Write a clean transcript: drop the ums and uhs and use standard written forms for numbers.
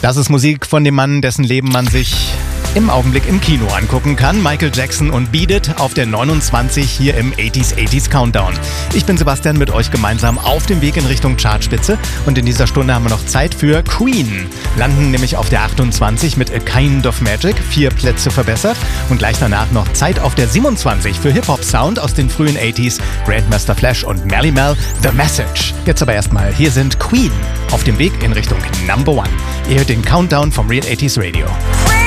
Das ist Musik von dem Mann, dessen Leben man sich im Augenblick im Kino angucken kann. Michael Jackson und Beat It auf der 29 hier im 80s Countdown. Ich bin Sebastian, mit euch gemeinsam auf dem Weg in Richtung Chartspitze. Und in dieser Stunde haben wir noch Zeit für Queen. Landen nämlich auf der 28 mit A Kind of Magic, 4 Plätze verbessert. Und gleich danach noch Zeit auf der 27 für Hip-Hop-Sound aus den frühen 80s. Grandmaster Flash und Melle Mel, The Message. Jetzt aber erstmal, hier sind Queen auf dem Weg in Richtung Number One. Ihr hört den Countdown vom Real 80s Radio.